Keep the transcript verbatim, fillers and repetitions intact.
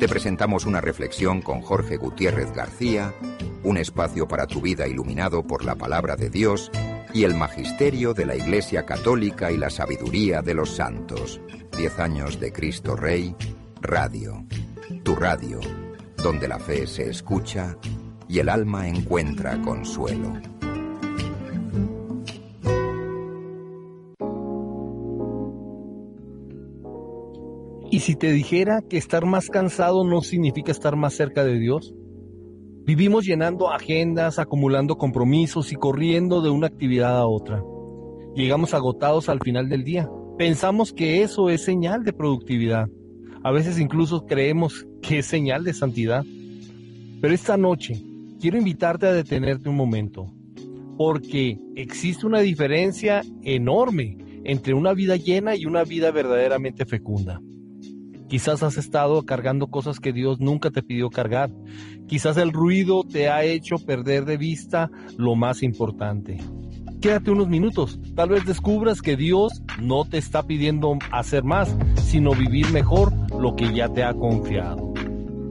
te presentamos una reflexión con Jorge Gutiérrez García, un espacio para tu vida iluminado por la palabra de Dios y el magisterio de la Iglesia Católica y la sabiduría de los santos. Diez años de Cristo Rey, Radio. Tu radio, donde la fe se escucha y el alma encuentra consuelo. ¿Y si te dijera que estar más cansado no significa estar más cerca de Dios? Vivimos llenando agendas, acumulando compromisos y corriendo de una actividad a otra. Llegamos agotados al final del día. Pensamos que eso es señal de productividad. A veces incluso creemos que es señal de santidad. Pero esta noche quiero invitarte a detenerte un momento, porque existe una diferencia enorme entre una vida llena y una vida verdaderamente fecunda. Quizás has estado cargando cosas que Dios nunca te pidió cargar. Quizás el ruido te ha hecho perder de vista lo más importante. Quédate unos minutos. Tal vez descubras que Dios no te está pidiendo hacer más, sino vivir mejor lo que ya te ha confiado.